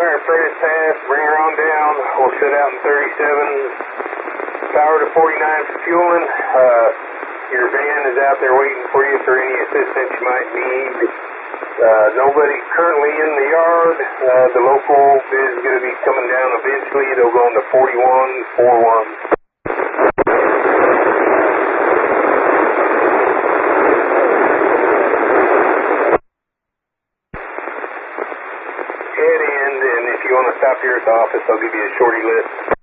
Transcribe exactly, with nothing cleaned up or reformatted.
Alright, Fred's passed. Bring her on down. We'll shut out in thirty-seven. Power to forty-nine for fueling. Uh, your van is out there waiting for you for any assistance you might need. Uh, nobody currently in the yard. Uh, the local is going to be coming down eventually. They'll go into forty-one forty-one. Head end, and if you want to stop here at the office, I'll give you a shorty list.